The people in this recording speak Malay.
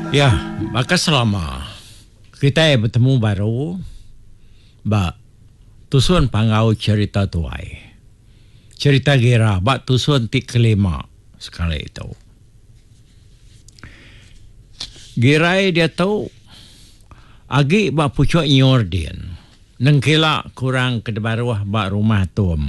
Ya, maka selama kita bertemu baru, tusun pangau cerita tuai. Cerita gira, tusun ti kelima sekali itu. Girai dia tahu, agi pucuk nyor din. Nengkila kurang kedebaruah rumah tuam.